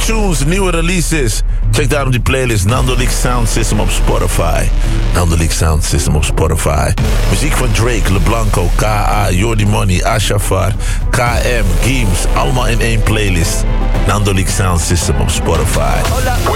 tunes, nieuwe releases. Check daarom die playlist Nando Leak Sound System op Spotify. Nando Leak Sound System op Spotify. Muziek van Drake, LeBlanco, K.A., Jordi Money, Ashafar, KM, Gims. Allemaal in één playlist. Nando Leak Sound System op Spotify.